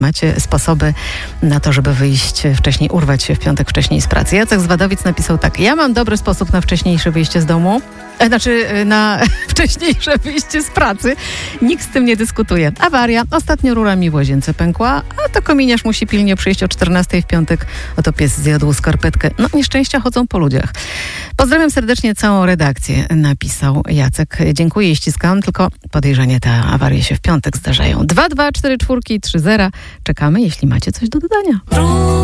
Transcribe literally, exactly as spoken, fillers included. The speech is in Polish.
Macie sposoby na to, żeby wyjść wcześniej, urwać się w piątek wcześniej z pracy. Jacek z Wadowic napisał tak. Ja mam dobry sposób na wcześniejsze wyjście z domu. E, znaczy na wcześniejsze wyjście z pracy. Nikt z tym nie dyskutuje. Awaria. Ostatnio rura mi w łazience pękła, a to kominiarz musi pilnie przyjść o czternastej w piątek. Oto pies zjadł skarpetkę. No nieszczęścia chodzą po ludziach. Pozdrawiam serdecznie całą redakcję, napisał Jacek. Dziękuję i ściskam, tylko podejrzanie te awarie się w piątek zdarzają. dwa dwa cztery cztery trzy zero. Czekamy, jeśli macie coś do dodania.